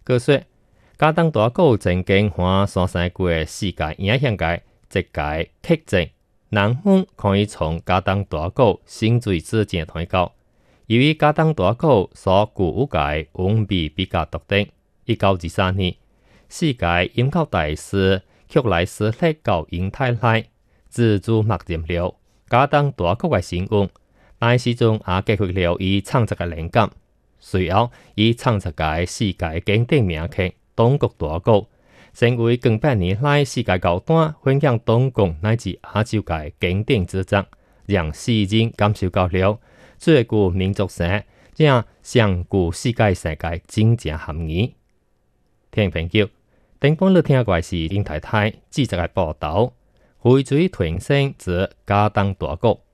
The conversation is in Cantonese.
據說，加東大國曾經和山西過世界影響嘅這個劇情，人們可以從加東大國先最之前推告，由於加東大國所具有嘅風味比較獨特。1923年，世界音樂大師曲萊斯特到英太內，自助默認了加東大國嘅新聞，但始終也結合了以創作嘅靈感。隨後，以創作嘅世界經典名曲《東國大國》，成為近百年來世界高端分享東國乃至亞洲嘅經典之作，讓世人感受到了最具民族性，也上具世界性嘅真正含義。聽朋友，頂幫你聽過是林太太記者嘅報道，回追團聲自加東大國。